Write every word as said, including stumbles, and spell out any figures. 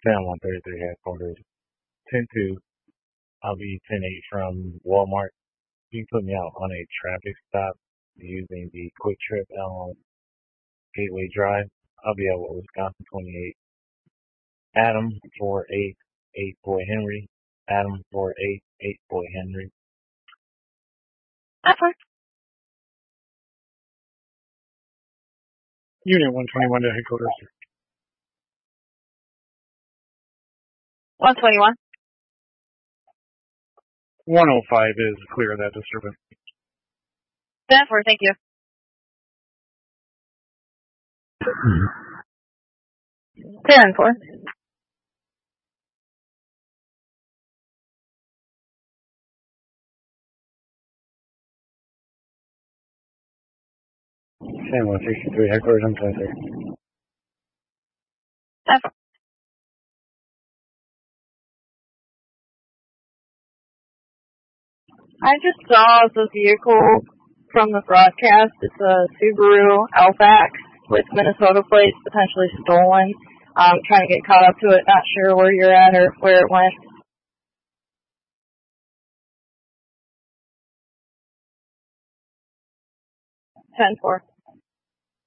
Sam one thirty-three headquarters. ten two, I'll be ten eight from Walmart. You can put me out on a traffic stop using the Quick Trip on Gateway Drive. I'll be at Wisconsin twenty-eight. Adam four eight eight Boy Henry. Adam four eight eight Boy Henry. That's fine. Unit one twenty-one to headquarters. one twenty-one. one oh five is clear of that disturbance. ten four, thank you. ten four. Sam one sixty-three headquarters, I'm twenty-three. ten four. I just saw the vehicle from the broadcast. It's a Subaru Outback with Minnesota plates, potentially stolen. I'm trying to get caught up to it. Not sure where you're at or where it went. ten four.